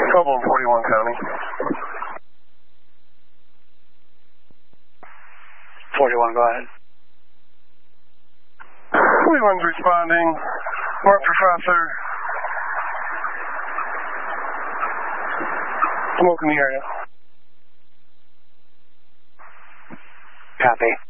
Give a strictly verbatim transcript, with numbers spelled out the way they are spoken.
Trouble in forty-one County. forty-one, go ahead. forty-one's responding. Mark Professor. Smoke in the area. Copy.